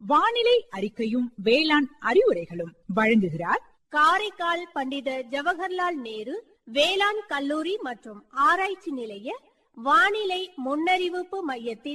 வானிலை அறிக்கையும் வேளாண் அறிவுரைகளும் வழங்குகிறார் காரைக்கால் பண்டித ஜவஹர்லால் நேரு வேளாண் கல்லூரி மற்றும் ஆராய்ச்சி நிலைய வானிலை முன்னறிவிப்பு மையத்தின்